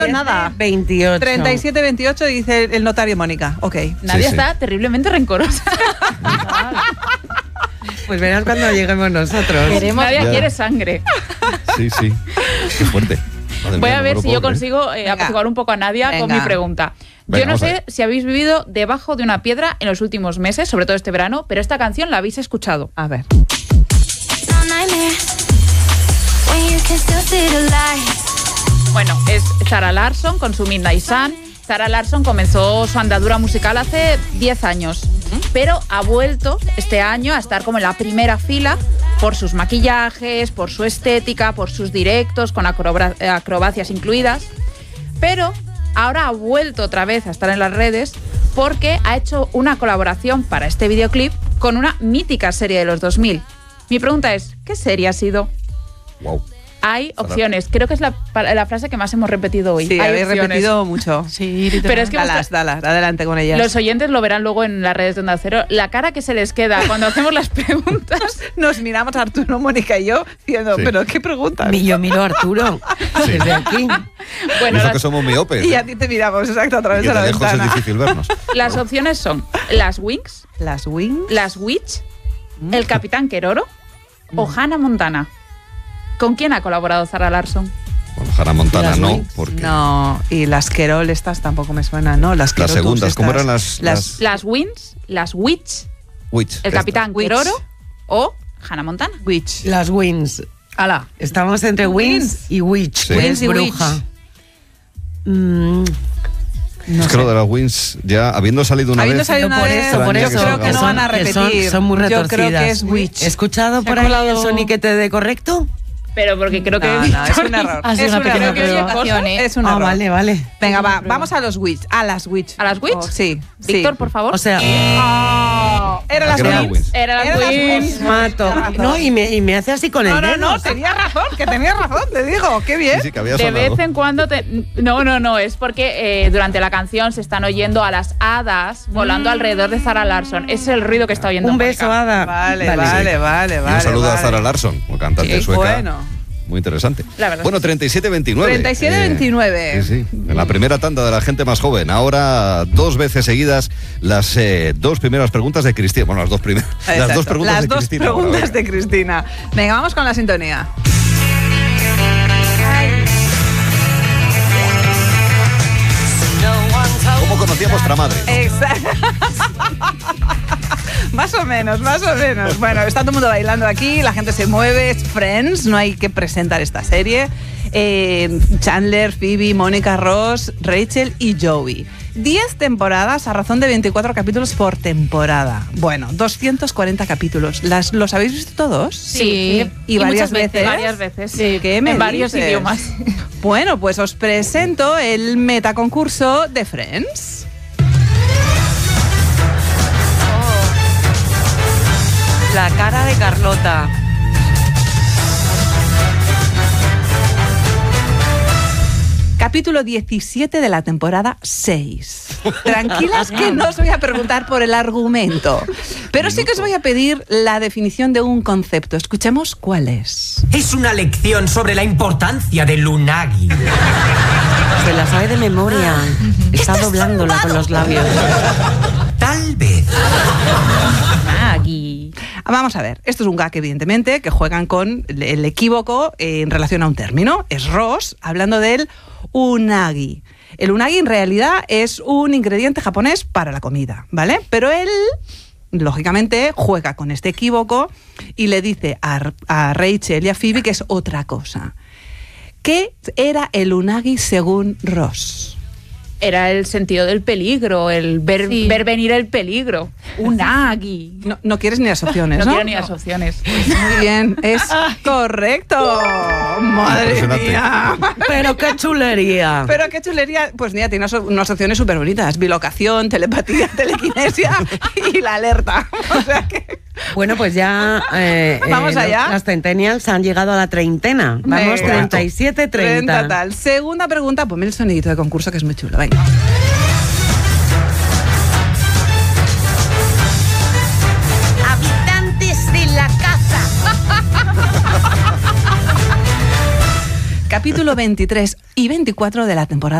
Nada. 28. 37-28 dice el notario Mónica. Ok. Nadia está terriblemente rencorosa. Pues verás cuando lleguemos nosotros. Nadia quiere sangre. Sí. Qué fuerte. Madre Voy mía, a no ver me lo si puedo yo creer. consigo apaciguar un poco a Nadia con mi pregunta. Venga, Yo no vamos a sé ver. si habéis vivido debajo de una piedra en los últimos meses, sobre todo este verano, pero esta canción la habéis escuchado. A ver. Bueno, es Zara Larsson con su Midnight Sun. Zara Larsson comenzó su andadura musical hace 10 años, pero ha vuelto este año a estar como en la primera fila por sus maquillajes, por su estética, por sus directos con acrobacias incluidas. Pero ahora ha vuelto otra vez a estar en las redes porque ha hecho una colaboración para este videoclip con una mítica serie de los 2000. Mi pregunta es, ¿qué serie ha sido? Wow. Hay opciones. Creo que es la frase que más hemos repetido hoy. Sí, Hay habéis opciones. repetido mucho. Sí, pero es que Dalas, adelante con ellas. los oyentes lo verán luego en las redes de Onda Cero. La cara que se les queda cuando hacemos las preguntas. Nos miramos Arturo, Mónica y yo diciendo, Sí. ¿pero qué preguntas? Yo miro a Arturo desde aquí. Bueno, Eso que somos miopes. Y a ti te miramos, exacto, a través Y de que la de lejos es ventana. difícil vernos. las opciones son las Wings, Las Wings. las Witch, el Capitán Keroro o Hannah Montana. ¿Con quién ha colaborado Zara Larsson? Bueno, Hannah Montana Las no, Wings. porque No, y las Querol estas tampoco me suenan, ¿no? Las Querol segundas, ¿cómo eran las Las Wings, las Witch, Witch? el Capitán Witch. Keroro o Hannah Montana. Witch. Las Wins. Ala. Estamos entre Wins y Witch. Sí. que Wins es y bruja. Es que lo de las Wins, ya habiendo salido una Habiendo vez. salido una por vez, eso, por yo eso, creo que que no son- van a que repetir. son muy Yo creo retorcidas. que es Witch. ¿He escuchado Se por ha ahí colado- el soniquete de correcto? Pero porque creo que... No, es un error. Ha sido Es una un pequeña error. equivocación, ¿eh? Es un Ah, error. vale. Venga, vamos a los Witch. A las Witch. ¿A las Witch? Oh, sí. Víctor, por favor. O sea, Era ¿A las qué eran las Witch. Wins? Era las Era las Wins. Wins. mato. Tienes razón. No, y me hace así con el dedo. No, tenías razón, que tenías razón, te digo. Qué bien. Sí, sí, que había De sonado. vez en cuando No, es porque durante la canción se están oyendo a las hadas volando alrededor de Zara Larsson. Ese es el ruido que está oyendo Un Mónica. beso, Ada. Vale. Y un saludo a Zara Larsson, cantante Sí, sueca. bueno. Muy interesante. La verdad. Bueno, 37-29. 37-29. Sí. En la primera tanda de la gente más joven. Ahora, 2 veces seguidas, las 2 primeras preguntas de Cristina. Bueno, las 2 primeras. Las Exacto. 2 preguntas Las de dos Cristina. preguntas Ahora, de Cristina. Venga, vamos con la sintonía. ¿Cómo conocía a vuestra madre? Exacto. Más o menos. Bueno, está todo el mundo bailando aquí, la gente se mueve, es Friends, no hay que presentar esta serie. Chandler, Phoebe, Mónica, Ross, Rachel y Joey. 10 temporadas a razón de 24 capítulos por temporada. Bueno, 240 capítulos. ¿Los habéis visto todos? Sí. ¿Y varias muchas veces? Varias veces. Sí, ¿qué me en varios dices? idiomas. Bueno, pues os presento el metaconcurso de Friends. La cara de Carlota. Capítulo 17 de la temporada 6. Tranquilas que no os voy a preguntar por el argumento, pero sí que os voy a pedir la definición de un concepto. Escuchemos cuál es. Es una lección sobre la importancia del unagi. Se la sabe de memoria. Está doblándola con los labios. Tal vez. Maggie. Vamos a ver, esto es un gag evidentemente que juegan con el equívoco en relación a un término. Es Ross hablando del unagi. El unagi en realidad es un ingrediente japonés para la comida, ¿vale? Pero él, lógicamente, juega con este equívoco y le dice a Rachel y a Phoebe que es otra cosa. ¿Qué era el unagi según Ross? Era el sentido del peligro, el ver venir el peligro. Unagi. No quieres ni las opciones, ¿no? No quiero ni las opciones. Muy bien, es correcto. Madre Impresionante. mía. Pero qué chulería. Pero qué chulería. Pues mira, tiene unas opciones súper bonitas. Bilocación, telepatía, telequinesia y la alerta. O sea que... Bueno, pues ya ¿Vamos allá? Las centennials han llegado a la treintena. Vamos, Venga. 37-30. 30 tal. Segunda pregunta, ponme el sonidito de concurso que es muy chulo. Venga. Habitantes de la casa. capítulo 23 y 24 de la temporada